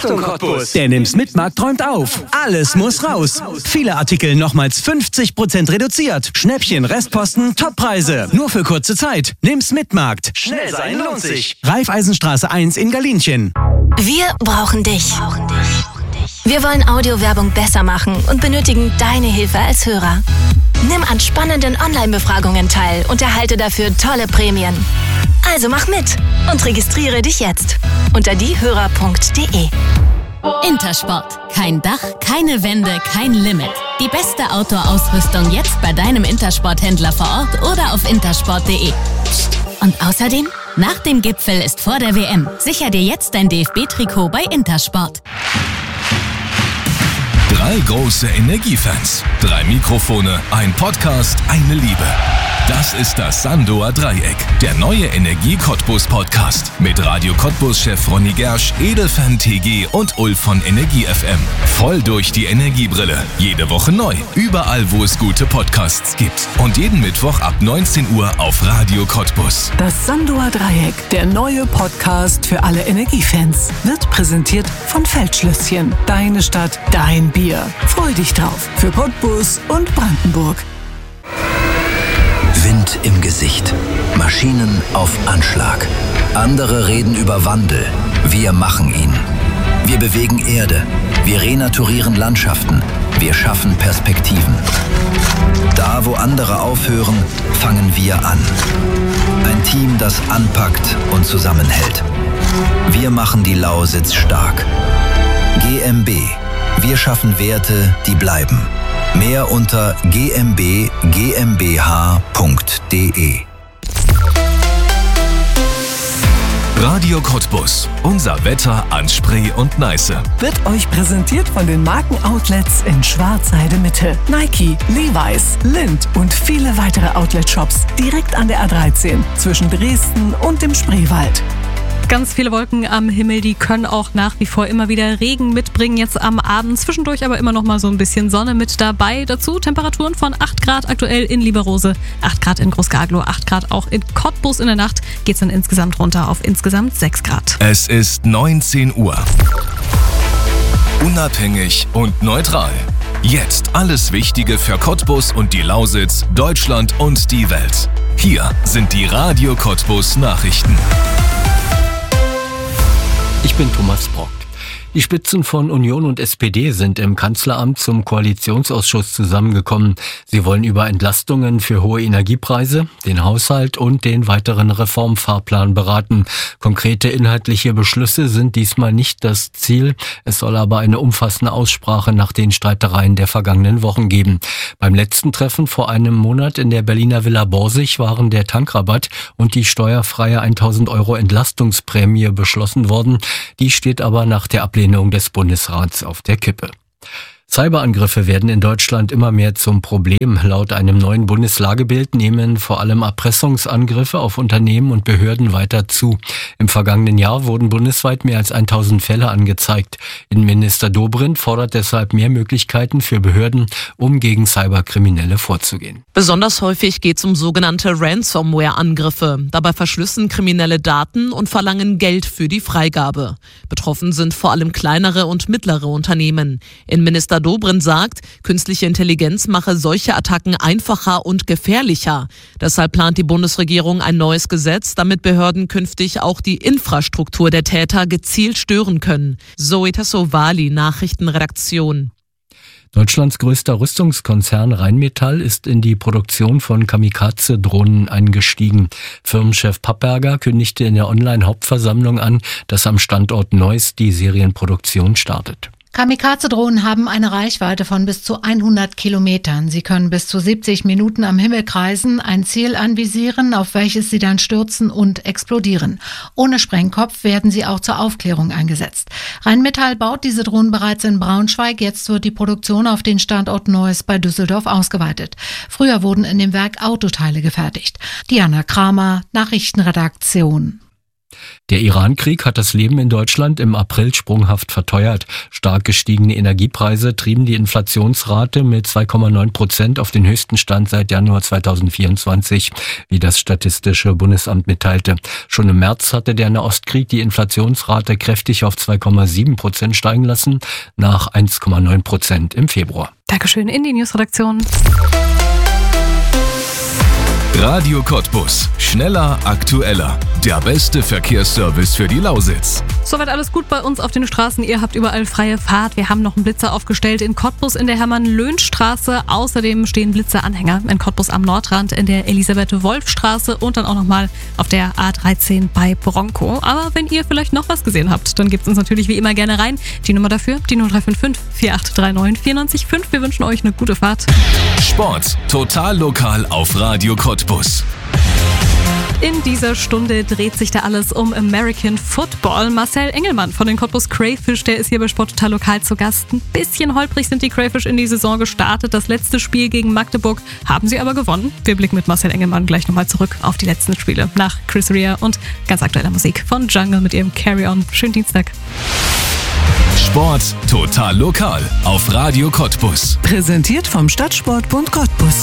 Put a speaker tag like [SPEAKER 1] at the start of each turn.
[SPEAKER 1] Achtung Cottbus!
[SPEAKER 2] Der Nimm's Mitmarkt träumt auf. Alles muss raus. Viele Artikel nochmals 50% reduziert. Schnäppchen, Restposten, Toppreise. Nur für kurze Zeit. Nimm's Mitmarkt.
[SPEAKER 1] Schnell sein lohnt sich.
[SPEAKER 2] Raiffeisenstraße 1 in Galinchen.
[SPEAKER 3] Wir brauchen dich. Wir wollen Audiowerbung besser machen und benötigen deine Hilfe als Hörer. Nimm an spannenden Online-Befragungen teil und erhalte dafür tolle Prämien. Also mach mit und registriere dich jetzt unter diehörer.de.
[SPEAKER 4] Intersport. Kein Dach, keine Wände, kein Limit. Die beste Outdoor-Ausrüstung jetzt bei deinem Intersport-Händler vor Ort oder auf intersport.de. Psst. Und außerdem, nach dem Gipfel ist vor der WM. Sicher dir jetzt dein DFB-Trikot bei Intersport.
[SPEAKER 5] 3 große Energiefans, 3 Mikrofone, ein Podcast, eine Liebe. Das ist das Sandoer Dreieck, der neue Energie-Cottbus-Podcast mit Radio Cottbus-Chef Ronny Gersch, Edelfan TG und Ulf von Energie FM. Voll durch die Energiebrille. Jede Woche neu. Überall, wo es gute Podcasts gibt. Und jeden Mittwoch ab 19 Uhr auf Radio Cottbus.
[SPEAKER 6] Das Sandoer Dreieck, der neue Podcast für alle Energiefans, wird präsentiert von Feldschlösschen. Deine Stadt, dein Bier. Freu dich drauf. Für Cottbus und Brandenburg.
[SPEAKER 7] Wind im Gesicht. Maschinen auf Anschlag. Andere reden über Wandel. Wir machen ihn. Wir bewegen Erde. Wir renaturieren Landschaften. Wir schaffen Perspektiven. Da, wo andere aufhören, fangen wir an. Ein Team, das anpackt und zusammenhält. Wir machen die Lausitz stark. GmbH. Wir schaffen Werte, die bleiben. Mehr unter gmbh.de.
[SPEAKER 5] Radio Cottbus. Unser Wetter an Spree und Neiße.
[SPEAKER 6] Wird euch präsentiert von den Markenoutlets in Schwarzheide Mitte. Nike, Levi's, Lindt und viele weitere Outlet-Shops direkt an der A13 zwischen Dresden und dem Spreewald.
[SPEAKER 8] Ganz viele Wolken am Himmel, die können auch nach wie vor immer wieder Regen mitbringen, jetzt am Abend. Zwischendurch aber immer noch mal so ein bisschen Sonne mit dabei. Dazu Temperaturen von 8 Grad aktuell in Lieberose, 8 Grad in Groß-Gaglow, 8 Grad auch in Cottbus. In der Nacht geht es dann insgesamt runter auf insgesamt 6 Grad.
[SPEAKER 5] Es ist 19 Uhr. Unabhängig und neutral. Jetzt alles Wichtige für Cottbus und die Lausitz, Deutschland und die Welt. Hier sind die Radio Cottbus Nachrichten.
[SPEAKER 9] Ich bin Thomas Brock. Die Spitzen von Union und SPD sind im Kanzleramt zum Koalitionsausschuss zusammengekommen. Sie wollen über Entlastungen für hohe Energiepreise, den Haushalt und den weiteren Reformfahrplan beraten. Konkrete inhaltliche Beschlüsse sind diesmal nicht das Ziel. Es soll aber eine umfassende Aussprache nach den Streitereien der vergangenen Wochen geben. Beim letzten Treffen vor einem Monat in der Berliner Villa Borsig waren der Tankrabatt und die steuerfreie 1.000 € Entlastungsprämie beschlossen worden. Die steht aber nach der Ablehnung des Bundesrats auf der Kippe. Cyberangriffe werden in Deutschland immer mehr zum Problem. Laut einem neuen Bundeslagebild nehmen vor allem Erpressungsangriffe auf Unternehmen und Behörden weiter zu. Im vergangenen Jahr wurden bundesweit mehr als 1000 Fälle angezeigt. Innenminister Dobrindt fordert deshalb mehr Möglichkeiten für Behörden, um gegen Cyberkriminelle vorzugehen.
[SPEAKER 10] Besonders häufig geht es um sogenannte Ransomware-Angriffe. Dabei verschlüsseln Kriminelle Daten und verlangen Geld für die Freigabe. Betroffen sind vor allem kleinere und mittlere Unternehmen. Innenminister Dobrindt sagt, künstliche Intelligenz mache solche Attacken einfacher und gefährlicher. Deshalb plant die Bundesregierung ein neues Gesetz, damit Behörden künftig auch die Infrastruktur der Täter gezielt stören können. Zoe Tassovali, Nachrichtenredaktion.
[SPEAKER 9] Deutschlands größter Rüstungskonzern Rheinmetall ist in die Produktion von Kamikaze-Drohnen eingestiegen. Firmenchef Pappberger kündigte in der Online-Hauptversammlung an, dass am Standort Neuss die Serienproduktion startet.
[SPEAKER 11] Kamikaze-Drohnen haben eine Reichweite von bis zu 100 Kilometern. Sie können bis zu 70 Minuten am Himmel kreisen, ein Ziel anvisieren, auf welches sie dann stürzen und explodieren. Ohne Sprengkopf werden sie auch zur Aufklärung eingesetzt. Rheinmetall baut diese Drohnen bereits in Braunschweig. Jetzt wird die Produktion auf den Standort Neuss bei Düsseldorf ausgeweitet. Früher wurden in dem Werk Autoteile gefertigt. Diana Kramer, Nachrichtenredaktion.
[SPEAKER 9] Der Iran-Krieg hat das Leben in Deutschland im April sprunghaft verteuert. Stark gestiegene Energiepreise trieben die Inflationsrate mit 2,9% auf den höchsten Stand seit Januar 2024, wie das Statistische Bundesamt mitteilte. Schon im März hatte der Nahostkrieg die Inflationsrate kräftig auf 2,7% steigen lassen, nach 1,9% im Februar.
[SPEAKER 8] Dankeschön in die Newsredaktion.
[SPEAKER 5] Radio Cottbus. Schneller, aktueller. Der beste Verkehrsservice für die Lausitz.
[SPEAKER 8] Soweit alles gut bei uns auf den Straßen. Ihr habt überall freie Fahrt. Wir haben noch einen Blitzer aufgestellt in Cottbus in der Hermann-Löhn-Straße. Außerdem stehen Blitzeranhänger in Cottbus am Nordrand in der Elisabeth-Wolf-Straße und dann auch nochmal auf der A13 bei Bronco. Aber wenn ihr vielleicht noch was gesehen habt, dann gebt uns natürlich wie immer gerne rein. Die Nummer dafür, die 0355 4839 94 5. Wir wünschen euch eine gute Fahrt.
[SPEAKER 5] Sport. Total lokal auf Radio Cottbus.
[SPEAKER 8] In dieser Stunde dreht sich da alles um American Football. Marcel Engelmann von den Cottbus Crayfish, der ist hier bei Sport Total Lokal zu Gast. Ein bisschen holprig sind die Crayfish in die Saison gestartet. Das letzte Spiel gegen Magdeburg haben sie aber gewonnen. Wir blicken mit Marcel Engelmann gleich nochmal zurück auf die letzten Spiele nach Chris Rea und ganz aktueller Musik von Jungle mit ihrem Carry On. Schönen Dienstag.
[SPEAKER 5] Sport total lokal auf Radio Cottbus.
[SPEAKER 6] Präsentiert vom Stadtsportbund Cottbus.